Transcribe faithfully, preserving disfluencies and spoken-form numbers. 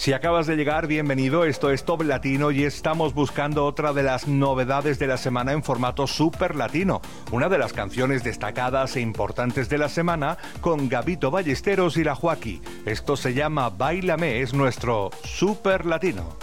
Si acabas de llegar, bienvenido, esto es Top Latino y estamos buscando otra de las novedades de la semana en formato super latino, una de las canciones destacadas e importantes de la semana con Gabito Ballesteros y La Joaquí. Esto se llama Báilame, es nuestro super latino.